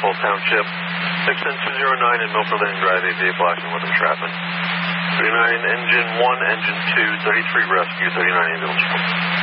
Humboldt Township. 61009 in Milford Lane Drive, AV Blackman with entrapment. 39 Engine 1, Engine 2, 33 Rescue, 39 Ambulance.